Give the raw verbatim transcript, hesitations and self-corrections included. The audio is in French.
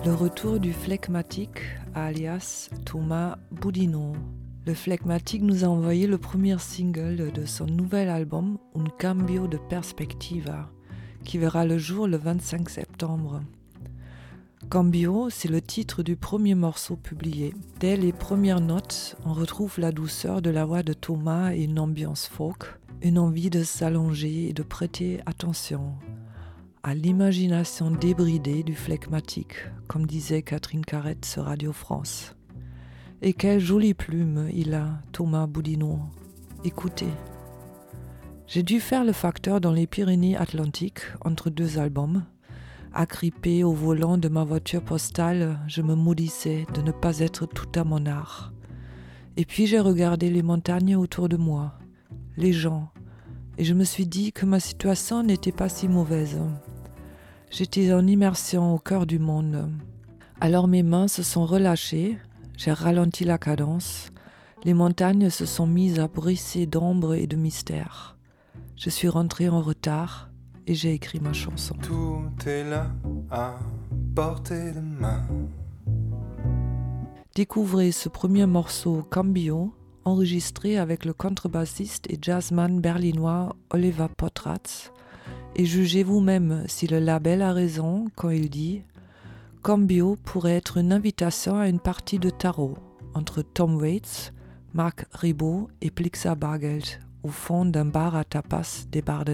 Le retour du phlegmatique, alias Thomas Boudinot. Le phlegmatique nous a envoyé le premier single de son nouvel album Un cambio de perspectiva, qui verra le jour le vingt-cinq septembre. Cambio, c'est le titre du premier morceau publié. Dès les premières notes, on retrouve la douceur de la voix de Thomas et une ambiance folk, une envie de s'allonger et de prêter attention à l'imagination débridée du phlegmatique, comme disait Catherine Carrette sur Radio France. Et quelle jolie plume il a, Thomas Boudinot. Écoutez. J'ai dû faire le facteur dans les Pyrénées-Atlantiques entre deux albums. Agrippé au volant de ma voiture postale, je me maudissais de ne pas être tout à mon art. Et puis j'ai regardé les montagnes autour de moi, les gens, et je me suis dit que ma situation n'était pas si mauvaise. J'étais en immersion au cœur du monde. Alors mes mains se sont relâchées, j'ai ralenti la cadence, les montagnes se sont mises à bruisser d'ombre et de mystère. Je suis rentrée en retard et j'ai écrit ma chanson. Tout est là à portée de main. Découvrez ce premier morceau Cambio, enregistré avec le contrebassiste et jazzman berlinois Oliver Potratz, et jugez vous-même si le label a raison quand il dit « Cambio pourrait être une invitation à une partie de tarot entre Tom Waits, Marc Ribot et Plixa Bargeld au fond d'un bar à tapas des Bardenats. »